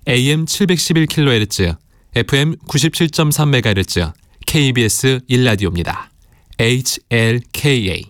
AM 711kHz, FM 97.3MHz, KBS 1라디오입니다. HLKA.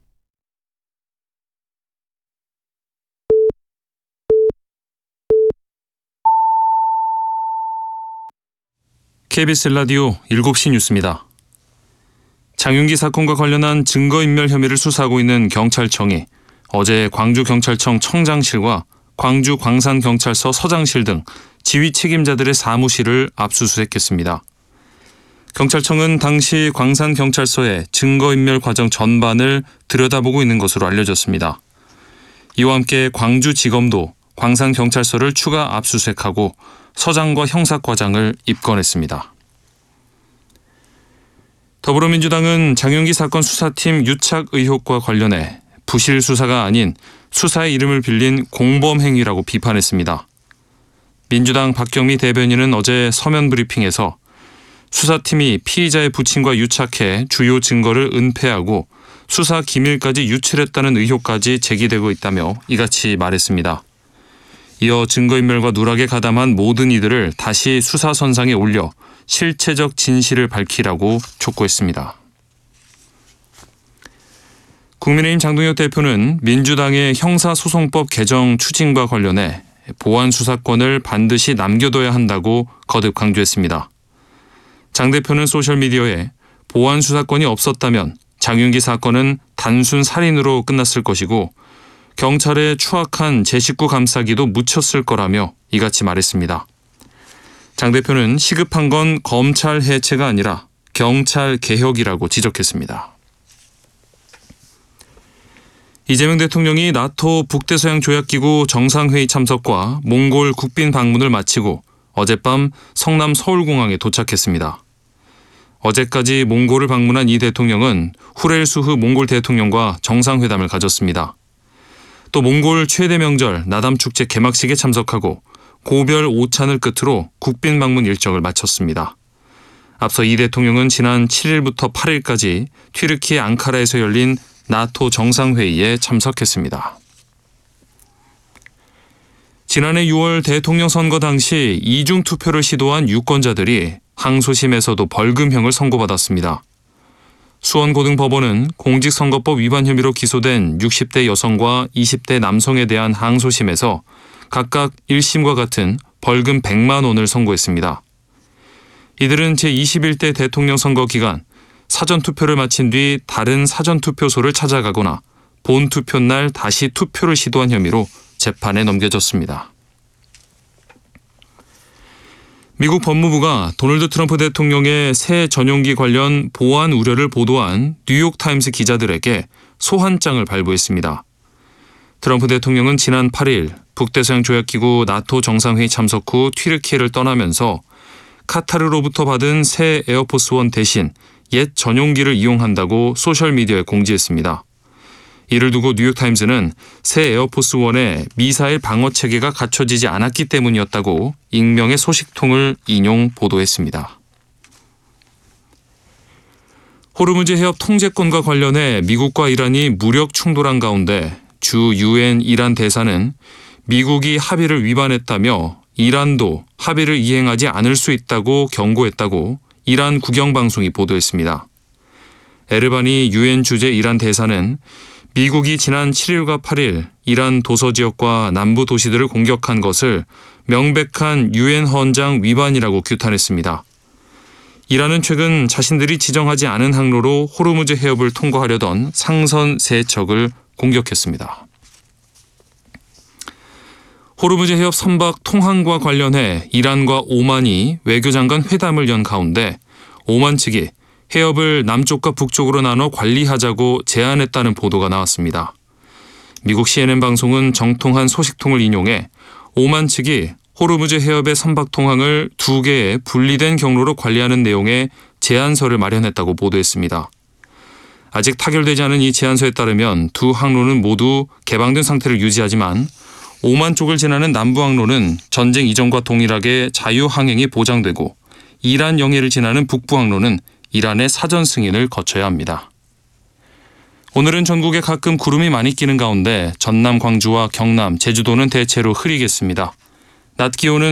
KBS 라디오 7시 뉴스입니다. 장윤기 사건과 관련한 증거인멸 혐의를 수사하고 있는 경찰청이 어제 광주경찰청 청장실과 광주 광산경찰서 서장실 등 지휘 책임자들의 사무실을 압수수색했습니다. 경찰청은 당시 광산경찰서의 증거인멸 과정 전반을 들여다보고 있는 것으로 알려졌습니다. 이와 함께 광주지검도 광산경찰서를 추가 압수수색하고 서장과 형사과장을 입건했습니다. 더불어민주당은 장윤기 사건 수사팀 유착 의혹과 관련해 부실 수사가 아닌 수사의 이름을 빌린 공범행위라고 비판했습니다. 민주당 박경미 대변인은 어제 서면 브리핑에서 수사팀이 피의자의 부친과 유착해 주요 증거를 은폐하고 수사 기밀까지 유출했다는 의혹까지 제기되고 있다며 이같이 말했습니다. 이어 증거인멸과 누락에 가담한 모든 이들을 다시 수사선상에 올려 실체적 진실을 밝히라고 촉구했습니다. 국민의힘 장동혁 대표는 민주당의 형사소송법 개정 추진과 관련해 보안 수사권을 반드시 남겨둬야 한다고 거듭 강조했습니다. 장 대표는 소셜미디어에 보안 수사권이 없었다면 장윤기 사건은 단순 살인으로 끝났을 것이고 경찰의 추악한 제 식구 감싸기도 묻혔을 거라며 이같이 말했습니다. 장 대표는 시급한 건 검찰 해체가 아니라 경찰 개혁이라고 지적했습니다. 이재명 대통령이 나토 북대서양 조약기구 정상회의 참석과 몽골 국빈 방문을 마치고 어젯밤 성남 서울공항에 도착했습니다. 어제까지 몽골을 방문한 이 대통령은 후렐수흐 몽골 대통령과 정상회담을 가졌습니다. 또 몽골 최대 명절 나담축제 개막식에 참석하고 고별 오찬을 끝으로 국빈 방문 일정을 마쳤습니다. 앞서 이 대통령은 지난 7일부터 8일까지 튀르키예 앙카라에서 열린 나토 정상회의에 참석했습니다. 지난해 6월 대통령 선거 당시 이중투표를 시도한 유권자들이 항소심에서도 벌금형을 선고받았습니다. 수원고등법원은 공직선거법 위반 혐의로 기소된 60대 여성과 20대 남성에 대한 항소심에서 각각 1심과 같은 벌금 100만 원을 선고했습니다. 이들은 제21대 대통령 선거 기간 사전투표를 마친 뒤 다른 사전투표소를 찾아가거나 본투표 날 다시 투표를 시도한 혐의로 재판에 넘겨졌습니다. 미국 법무부가 도널드 트럼프 대통령의 새 전용기 관련 보안 우려를 보도한 뉴욕타임스 기자들에게 소환장을 발부했습니다. 트럼프 대통령은 지난 8일 북대서양 조약기구 나토 정상회의 참석 후 튀르키예를 떠나면서 카타르로부터 받은 새 에어포스원 대신 옛 전용기를 이용한다고 소셜미디어에 공지했습니다. 이를 두고 뉴욕타임스는 새 에어포스원에 미사일 방어체계가 갖춰지지 않았기 때문이었다고 익명의 소식통을 인용 보도했습니다. 호르무즈 해협 통제권과 관련해 미국과 이란이 무력 충돌한 가운데 주 유엔 이란 대사는 미국이 합의를 위반했다며 이란도 합의를 이행하지 않을 수 있다고 경고했다고 이란 국영방송이 보도했습니다. 에르바니 유엔 주재 이란 대사는 미국이 지난 7일과 8일 이란 도서지역과 남부 도시들을 공격한 것을 명백한 유엔 헌장 위반이라고 규탄했습니다. 이란은 최근 자신들이 지정하지 않은 항로로 호르무즈 해협을 통과하려던 상선 3척을 공격했습니다. 호르무즈 해협 선박 통항과 관련해 이란과 오만이 외교장관 회담을 연 가운데 오만 측이 해협을 남쪽과 북쪽으로 나눠 관리하자고 제안했다는 보도가 나왔습니다. 미국 CNN 방송은 정통한 소식통을 인용해 오만 측이 호르무즈 해협의 선박 통항을 2개의 분리된 경로로 관리하는 내용의 제안서를 마련했다고 보도했습니다. 아직 타결되지 않은 이 제안서에 따르면 두 항로는 모두 개방된 상태를 유지하지만 오만 쪽을 지나는 남부 항로는 전쟁 이전과 동일하게 자유항행이 보장되고 이란 영해를 지나는 북부 항로는 이란의 사전 승인을 거쳐야 합니다. 오늘은 전국에 가끔 구름이 많이 끼는 가운데 전남, 광주와 경남, 제주도는 대체로 흐리겠습니다. 낮 기온은